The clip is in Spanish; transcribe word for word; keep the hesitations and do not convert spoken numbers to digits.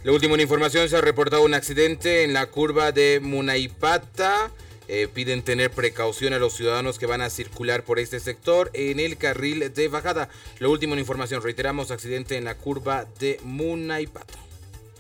Lo último en información, se ha reportado un accidente en la curva de Munaipata. Eh, piden tener precaución a los ciudadanos que van a circular por este sector en el carril de bajada. Lo último en información, reiteramos, accidente en la curva de Munaipata.